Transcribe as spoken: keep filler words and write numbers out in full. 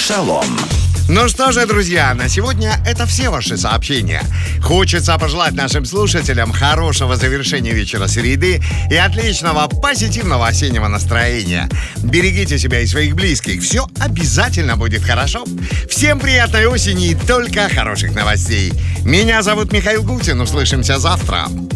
Шалом. Ну что же, друзья, на сегодня это все ваши сообщения. Хочется пожелать нашим слушателям хорошего завершения вечера среды и отличного позитивного осеннего настроения. Берегите себя и своих близких, все обязательно будет хорошо. Всем приятной осени и только хороших новостей. Меня зовут Михаил Гутин, услышимся завтра.